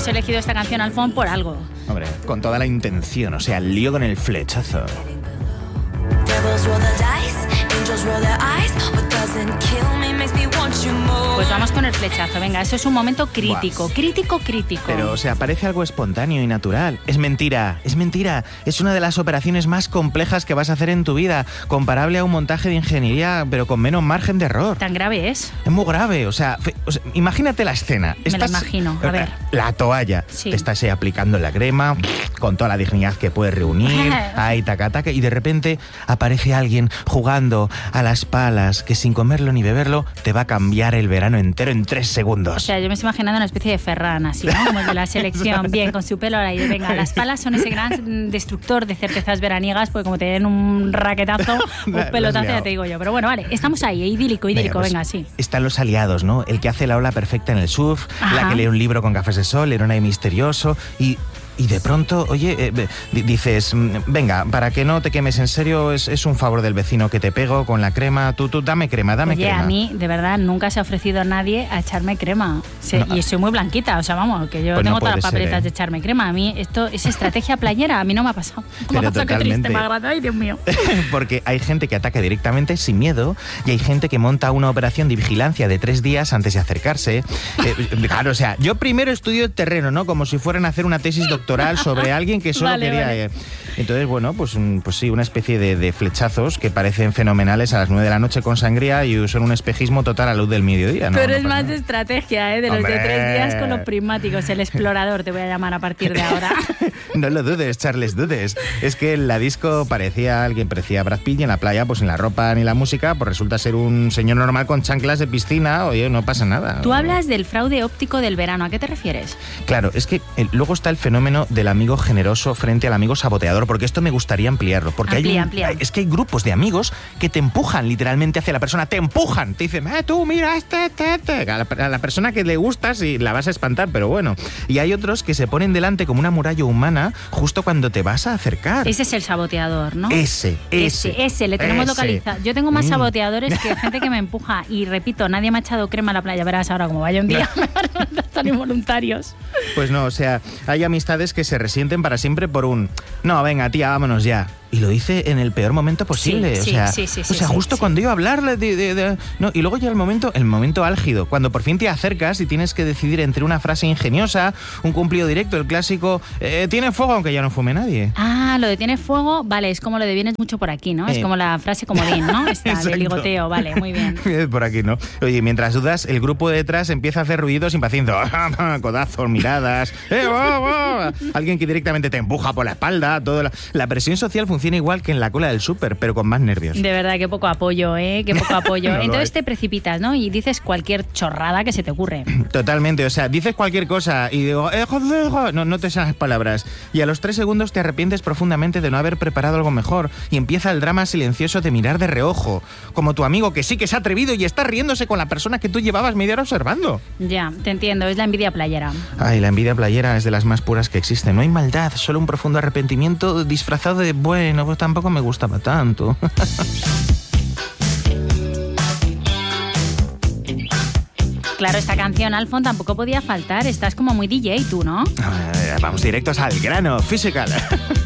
hemos elegido esta canción, Alfon, por algo. Hombre, con toda la intención, o sea, el lío con el flechazo. Pues vamos con el flechazo, venga, eso es un momento crítico, Buah. crítico. Pero, o sea, parece algo espontáneo y natural. Es mentira. Es una de las operaciones más complejas que vas a hacer en tu vida, comparable a un montaje de ingeniería, pero con menos margen de error. ¿Tan grave es? Es muy grave, o sea, imagínate la escena. Me la imagino, a ver. La toalla. Sí. Te estás aplicando la crema, con toda la dignidad que puedes reunir, ahí taca, taca, y de repente aparece alguien jugando a las palas que sin comerlo ni beberlo te va a cambiar el verano entero en 3 segundos. O sea, yo me estoy imaginando una especie de Ferran, así, ¿no? Como el de la selección, bien, con su pelo ahí. Venga, las palas son ese gran destructor de certezas veraniegas, porque como te den un raquetazo, un pelotazo, ya te digo yo. Pero bueno, vale, estamos ahí, idílico, Pues venga, sí. Están los aliados, ¿no? El que hace la ola perfecta en el surf, Ajá. la que lee un libro con gafas de sol, Herona y misterioso, y de pronto, oye, dices, venga, para que no te quemes en serio, es un favor del vecino que te pego con la crema, tú dame crema, Oye, crema. a mí, de verdad, nunca se ha ofrecido a nadie a echarme crema. No. Y soy muy blanquita, o sea, vamos, que yo Pues tengo no todas las puede ser, papeletas ¿eh? de echarme crema. A mí esto es estrategia playera, a mí no me ha pasado. Pero Me ha pasado, qué triste, totalmente. me agrada, ay, Dios mío. Porque hay gente que ataca directamente sin miedo y hay gente que monta una operación de vigilancia de 3 días antes de acercarse. Claro, o sea, yo primero estudio el terreno, ¿no? Como si fueran a hacer una tesis doctoral sobre alguien que solo Vale, quería... vale. Entonces, bueno, pues sí, una especie de flechazos que parecen fenomenales a las 9 de la noche con sangría y son un espejismo total a luz del mediodía, ¿no? Pero No es pasa más nada. de estrategia, de los ¡Hombre! de 3 días con los prismáticos. El explorador te voy a llamar a partir de ahora. No lo dudes, Charles, dudes. Es que en la disco parecía Brad Pitt y en la playa, pues en la ropa ni la música, pues resulta ser un señor normal con chanclas de piscina. Oye, no pasa nada. Tú hablas del fraude óptico del verano, ¿a qué te refieres? Claro, es que luego está el fenómeno del amigo generoso frente al amigo saboteador, porque esto me gustaría ampliarlo. Porque Amplía. es que hay grupos de amigos que te empujan literalmente hacia la persona, te empujan, te dicen, tú mira, a la persona que le gustas y la vas a espantar, pero bueno. Y hay otros que se ponen delante como una muralla humana justo cuando te vas a acercar. Ese es el saboteador, ¿no? Ese, le tenemos ese. localizado. Yo tengo más saboteadores que gente que me empuja. Y repito, nadie me ha echado crema a la playa. Verás ahora como vaya un día, están involuntarios. Pues no, o sea, hay amistades que se resienten para siempre por un no, venga, tía, vámonos ya. Y lo dice en el peor momento posible. Sí, justo cuando iba a hablarle no, y luego llega el momento álgido, cuando por fin te acercas y tienes que decidir entre una frase ingeniosa, un cumplido directo, el clásico, tiene fuego aunque ya no fume nadie. Ah, lo de tiene fuego, vale, es como lo de vienes mucho por aquí, ¿no? Es como la frase comodín, ¿no? Esta de ligoteo, vale, muy bien. Por aquí, ¿no? Oye, mientras dudas, el grupo de detrás empieza a hacer ruidos impacientes. Codazos, miradas. Alguien que directamente te empuja por la espalda. La presión social funciona igual que en la cola del súper, pero con más nervios. De verdad, qué poco apoyo, ¿eh? Qué poco apoyo. No lo Entonces hay. te precipitas, ¿no? Y dices cualquier chorrada que se te ocurre. Totalmente, o sea, dices cualquier cosa y digo, joder, no te sabes palabras. Y a los 3 segundos te arrepientes profundamente de no haber preparado algo mejor y empieza el drama silencioso de mirar de reojo, como tu amigo que sí que se ha atrevido y está riéndose con la persona que tú llevabas media hora observando. Ya, te entiendo, es la envidia playera. Ay, la envidia playera es de las más puras que existen. No hay maldad, solo un profundo arrepentimiento disfrazado de, bueno, pues tampoco me gustaba tanto. Claro, esta canción, Alfon, tampoco podía faltar. Estás como muy DJ tú, ¿no? Vamos directos al grano, Physical.